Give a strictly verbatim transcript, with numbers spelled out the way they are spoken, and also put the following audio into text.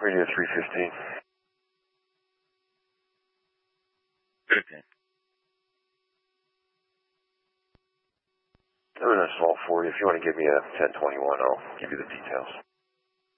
Radio three fifteen. fifteen. I'm in a small forty. If you want to give me a ten twenty-one, I'll give you the details.